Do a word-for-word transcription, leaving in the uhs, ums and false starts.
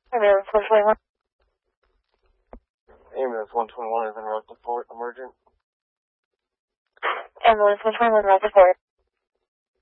Ambulance one twenty-one. Ambulance one twenty-one is in route to Fort, emergent. Ambulance one twenty-one, route to Fort.